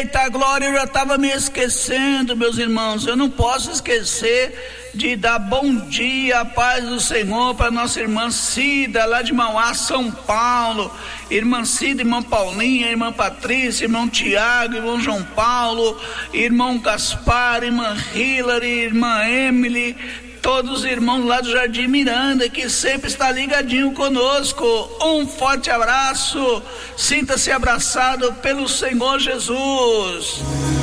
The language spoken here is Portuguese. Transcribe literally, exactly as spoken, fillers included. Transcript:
Eita glória, eu já estava me esquecendo, meus irmãos. Eu não posso esquecer de dar bom dia, a paz do Senhor para nossa irmã Cida, lá de Mauá, São Paulo. Irmã Cida, irmã Paulinha, irmã Patrícia, irmão Tiago, irmão João Paulo, irmão Gaspar, irmã Hilary, irmã Emily, todos os irmãos lá do Jardim Miranda, que sempre está ligadinho conosco. Um forte abraço, sinta-se abraçado pelo Senhor Jesus.